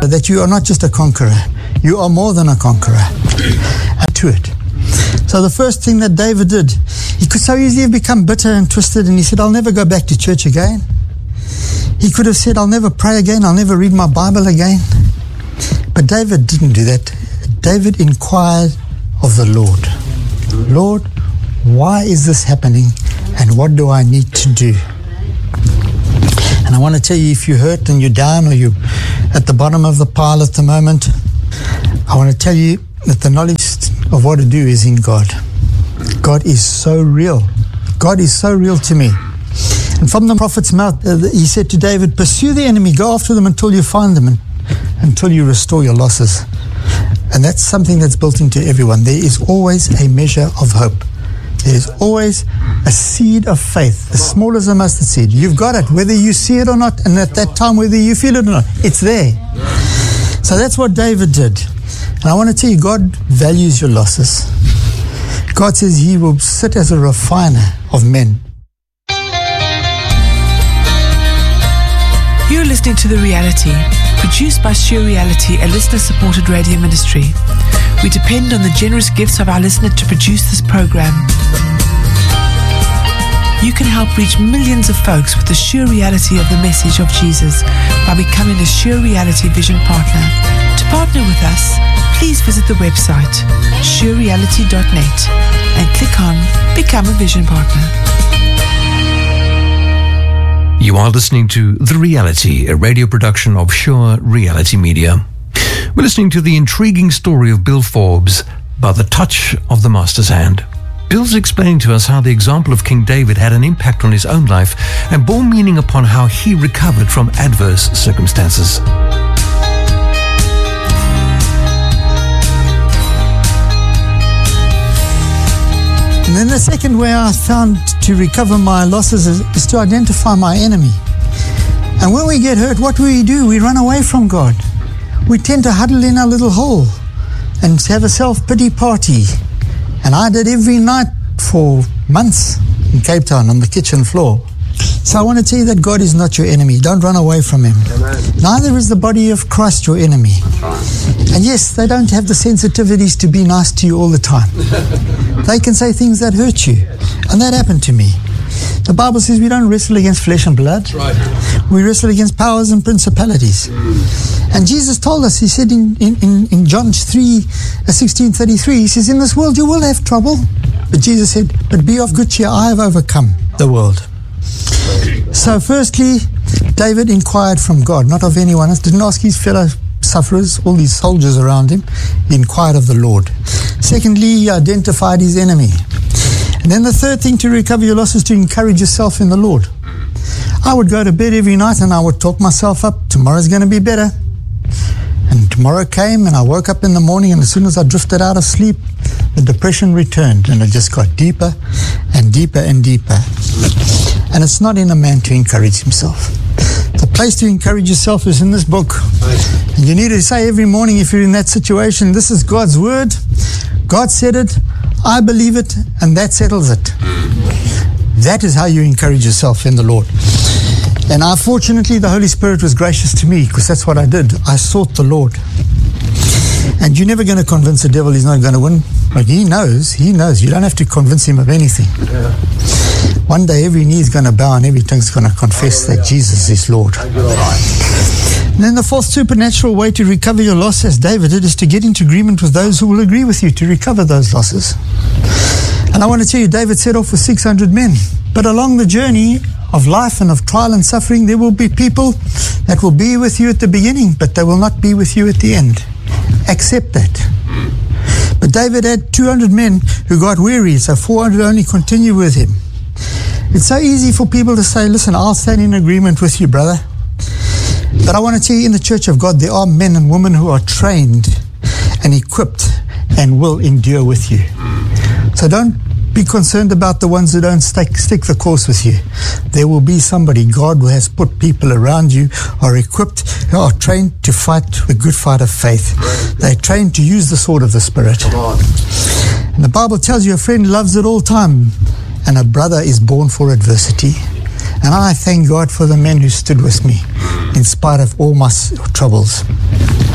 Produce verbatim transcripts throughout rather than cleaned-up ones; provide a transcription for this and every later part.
that you are not just a conqueror, you are more than a conqueror. And to it. So the first thing that David did, he could so easily have become bitter and twisted, and he said, I'll never go back to church again. He could have said, I'll never pray again, I'll never read my Bible again. But David didn't do that. David inquired of the Lord. Lord, why is this happening, and what do I need to do? And I want to tell you, if you're hurt and you're down, or you're at the bottom of the pile at the moment, I want to tell you that the knowledge of what to do is in God. God is so real. God is so real to me. And from the prophet's mouth, uh, he said to David, pursue the enemy, go after them until you find them, and until you restore your losses. And that's something that's built into everyone. There is always a measure of hope. There is always a seed of faith, as small as a mustard seed. You've got it, whether you see it or not, and at that time, whether you feel it or not, it's there. So that's what David did. And I want to tell you, God values your losses. God says he will sit as a refiner of men. You're listening to The Reality, produced by Sure Reality, a listener-supported radio ministry. We depend on the generous gifts of our listener to produce this program. You can help reach millions of folks with the sure reality of the message of Jesus by becoming a Sure Reality Vision Partner. To partner with us, please visit the website sure reality dot net and click on Become a Vision Partner. You are listening to The Reality, a radio production of Sure Reality Media. We're listening to the intriguing story of Bill Forbes by the touch of the Master's hand. Bill's explaining to us how the example of King David had an impact on his own life and bore meaning upon how he recovered from adverse circumstances. And then the second way I found to recover my losses is, is to identify my enemy. And when we get hurt, what do we do? We run away from God. We tend to huddle in our little hole and have a self-pity party. And I did every night for months in Cape Town on the kitchen floor. So I want to tell you that God is not your enemy. Don't run away from him. Amen. Neither is the body of Christ your enemy. Right. And yes, they don't have the sensitivities to be nice to you all the time. They can say things that hurt you. And that happened to me. The Bible says we don't wrestle against flesh and blood. Right. We wrestle against powers and principalities. Mm. And Jesus told us, he said in, in, in John three, sixteen thirty-three, he says, in this world you will have trouble. But Jesus said, but be of good cheer, I have overcome the world. So firstly, David inquired from God, not of anyone else. Didn't ask his fellow sufferers, all these soldiers around him. He inquired of the Lord. Secondly, he identified his enemy. And then the third thing to recover your losses is to encourage yourself in the Lord. I would go to bed every night and I would talk myself up, tomorrow's going to be better. And tomorrow came and I woke up in the morning, and as soon as I drifted out of sleep, the depression returned and it just got deeper and deeper and deeper. And it's not in a man to encourage himself. The place to encourage yourself is in this book. And you need to say every morning, if you're in that situation, this is God's word. God said it, I believe it, and that settles it. That is how you encourage yourself in the Lord. And I, fortunately, the Holy Spirit was gracious to me, because that's what I did. I sought the Lord. And you're never going to convince the devil he's not going to win. But he knows, he knows. You don't have to convince him of anything. Yeah. One day every knee is going to bow and every tongue is going to confess that Jesus is Lord. And then the fourth supernatural way to recover your loss, as David did, is to get into agreement with those who will agree with you to recover those losses. And I want to tell you, David set off with six hundred men. But along the journey of life and of trial and suffering, there will be people that will be with you at the beginning, but they will not be with you at the end. Accept that. But David had two hundred men who got weary, so four hundred only continued with him. It's so easy for people to say, listen, I'll stand in agreement with you, brother. But I want to tell you, in the church of God, there are men and women who are trained and equipped and will endure with you. So don't be concerned about the ones who don't stick, stick the course with you. There will be somebody. God has put people around you, are equipped, who are trained to fight the good fight of faith. They're trained to use the sword of the Spirit. And the Bible tells you a friend loves at all time, and a brother is born for adversity. And I thank God for the men who stood with me in spite of all my troubles.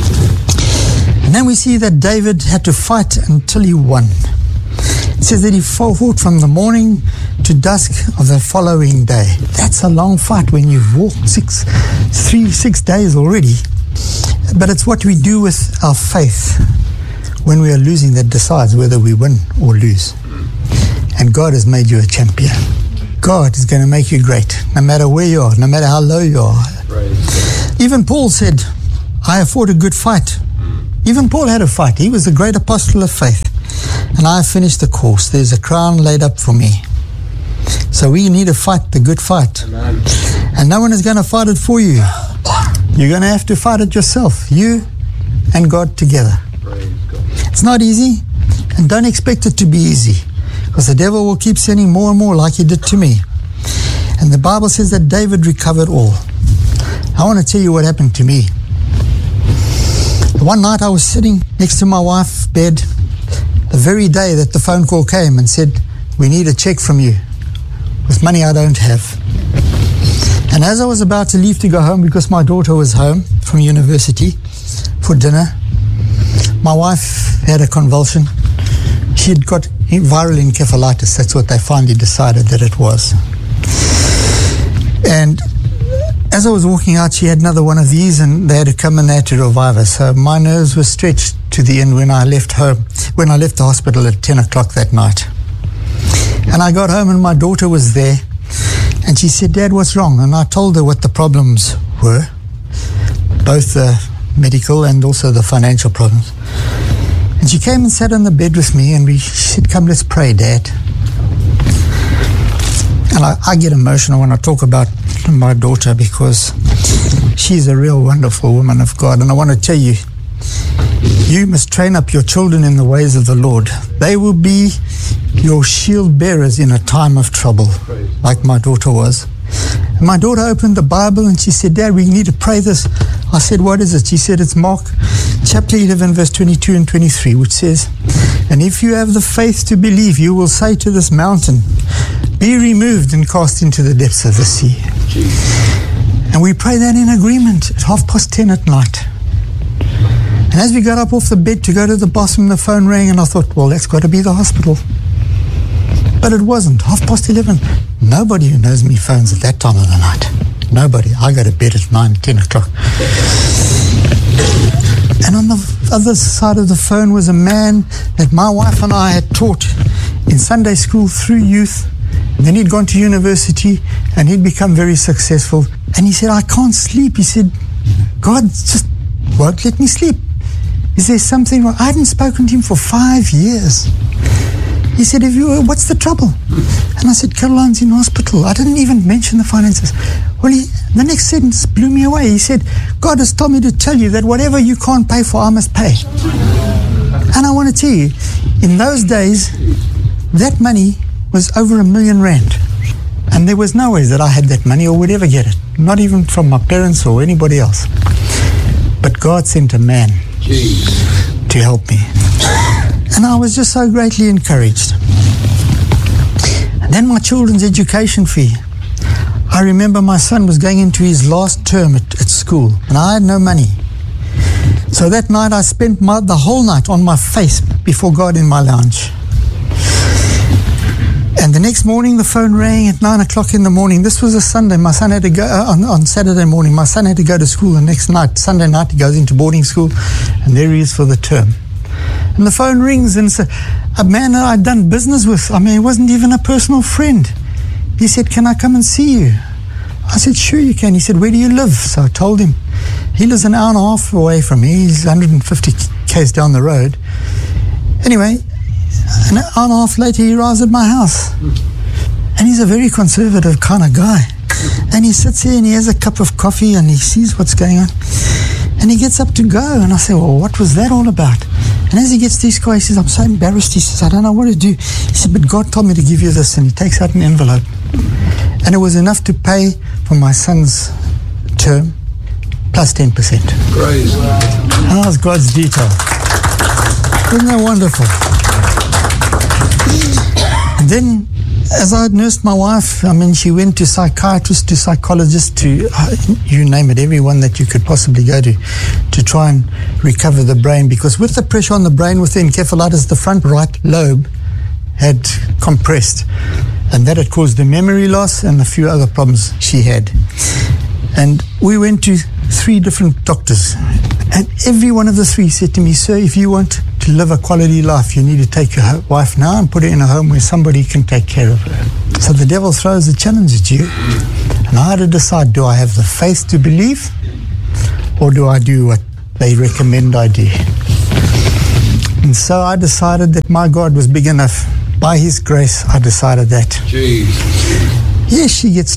And then we see that David had to fight until he won. It says that he fought from the morning to dusk of the following day. That's a long fight when you've walked six, three, six days already. But it's what we do with our faith when we are losing that decides whether we win or lose. And God has made you a champion. God is going to make you great, no matter where you are, no matter how low you are. Even Paul said, I have fought a good fight. Even Paul had a fight. He was the great apostle of faith. And I have finished the course. There's a crown laid up for me. So we need to fight the good fight. Amen. And no one is going to fight it for you. You're going to have to fight it yourself. You and God together. It's not easy. And don't expect it to be easy. Because the devil will keep sending more and more like he did to me. And the Bible says that David recovered all. I want to tell you what happened to me. One night I was sitting next to my wife's bed the very day that the phone call came and said, we need a check from you with money I don't have. And as I was about to leave to go home because my daughter was home from university for dinner, my wife had a convulsion. She had got viral encephalitis. That's what they finally decided that it was. And as I was walking out, she had another one of these, and they had to come and they had to revive her. So my nerves were stretched to the end when I left home, when I left the hospital at ten o'clock that night. And I got home and my daughter was there, and she said, Dad, what's wrong? And I told her what the problems were, both the medical and also the financial problems. And she came and sat on the bed with me, and we she said, come, let's pray, Dad. And I, I get emotional when I talk about my daughter because she's a real wonderful woman of God. And I want to tell you, you must train up your children in the ways of the Lord. They will be your shield bearers in a time of trouble, like my daughter was. And my daughter opened the Bible and she said, Dad, we need to pray this. I said, what is it? She said, it's Mark chapter eleven, verse twenty-two and twenty-three, which says, and if you have the faith to believe, you will say to this mountain, be removed and cast into the depths of the sea. And we pray that in agreement at half past ten at night. And as we got up off the bed to go to the bathroom, the phone rang, and I thought, well, that's got to be the hospital. But it wasn't. Half past eleven. Nobody who knows me phones at that time of the night. Nobody. I go to bed at nine, ten o'clock. And on the other side of the phone was a man that my wife and I had taught in Sunday school through youth. And then he'd gone to university and he'd become very successful. And he said, I can't sleep. He said, God just won't let me sleep. Is there something wrong? I hadn't spoken to him for five years. He said, Have you, what's the trouble? And I said, Caroline's in hospital. I didn't even mention the finances. Well, he, the next sentence blew me away. He said, God has told me to tell you that whatever you can't pay for, I must pay. And I want to tell you, in those days, that money was over a million rand. And there was no way that I had that money or would ever get it. Not even from my parents or anybody else. But God sent a man Jeez. to help me. And I was just so greatly encouraged. And then my children's education fee. I remember my son was going into his last term at, at school, and I had no money. So that night I spent my, the whole night on my face before God in my lounge. And the next morning the phone rang at nine o'clock in the morning. This was a Sunday. My son had to go, uh, on, on Saturday morning, my son had to go to school. The next night, Sunday night, he goes into boarding school, and there he is for the term. And the phone rings, and it's a, a man that I'd done business with. I mean, he wasn't even a personal friend. He said, can I come and see you? I said, sure you can. He said, where do you live? So I told him. He lives an hour and a half away from me. He's one hundred fifty kays down the road. Anyway, an hour and a half later, he arrives at my house. And he's a very conservative kind of guy. And he sits here and he has a cup of coffee and he sees what's going on. And he gets up to go. And I say, well, what was that all about? And as he gets to his car, he says, I'm so embarrassed. He says, I don't know what to do. He said, but God told me to give you this. And he takes out an envelope. And it was enough to pay for my son's term plus ten percent. Praise God. And that was God's detail. Isn't that wonderful? And then, as I nursed my wife, I mean, she went to psychiatrists, to psychologists, to, uh, you name it, everyone that you could possibly go to, to try and recover the brain, because with the pressure on the brain with the encephalitis, the front right lobe had compressed, and that had caused the memory loss and a few other problems she had. And we went to three different doctors, and every one of the three said to me, "Sir, if you want to live a quality life, you need to take your wife now and put her in a home where somebody can take care of her." So the devil throws a challenge at you, and I had to decide, do I have the faith to believe, or do I do what they recommend I do? And so I decided that my God was big enough. By His grace, I decided that. Jeez. Yes, she gets